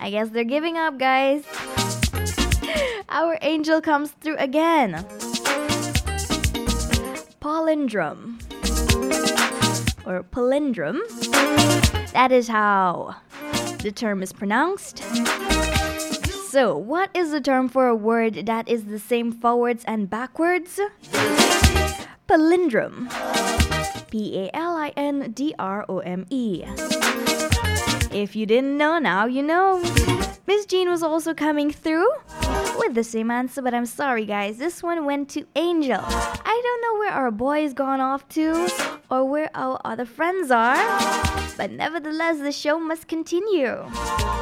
I guess they're giving up, guys. Our angel comes through again. Palindrome. Or palindrome. That is how the term is pronounced. So, what is the term for a word that is the same forwards and backwards? Palindrome. Palindrome. If you didn't know, now you know. Miss Jean was also coming through with the same answer, but I'm sorry, guys. This one went to Angel. I don't know where our boy's gone off to or where our other friends are, but nevertheless, the show must continue.